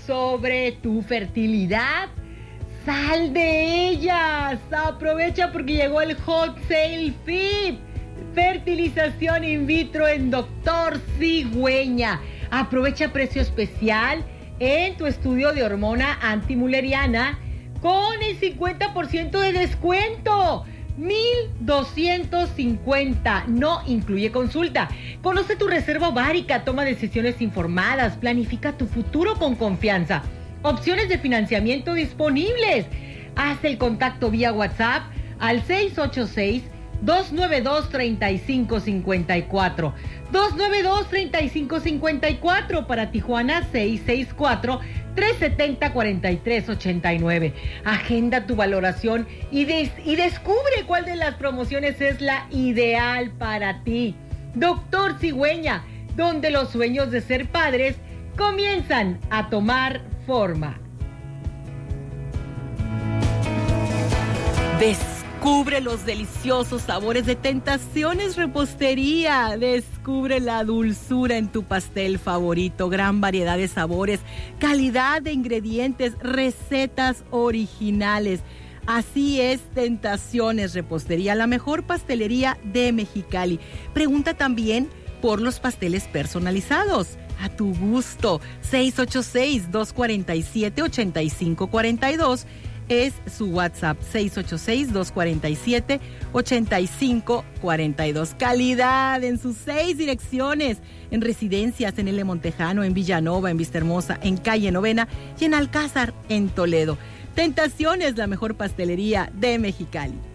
sobre tu fertilidad? ¡Sal de ellas! Aprovecha porque llegó el Hot Sale FIP. Fertilización in vitro en Doctor Cigüeña. Aprovecha precio especial en tu estudio de hormona antimuleriana con el 50% de descuento. 1,250, no incluye consulta. Conoce tu reserva ovárica, toma decisiones informadas, planifica tu futuro con confianza. Opciones de financiamiento disponibles. Haz el contacto vía WhatsApp al 686-292-3554. 292-3554 para Tijuana 664-370-4389. Agenda tu valoración y descubre cuál de las promociones es la ideal para ti. Doctor Cigüeña, donde los sueños de ser padres comienzan a tomar forma. Descubre los deliciosos sabores de Tentaciones Repostería. Descubre la dulzura en tu pastel favorito. Gran variedad de sabores, calidad de ingredientes, recetas originales. Así es, Tentaciones Repostería, la mejor pastelería de Mexicali. Pregunta también por los pasteles personalizados. A tu gusto. 686-247-8542. Es su WhatsApp, 686-247-8542. Calidad en sus 6 direcciones, en residencias, en L. Montejano, en Villanova, en Vistahermosa, en Calle Novena y en Alcázar, en Toledo. Tentaciones, la mejor pastelería de Mexicali.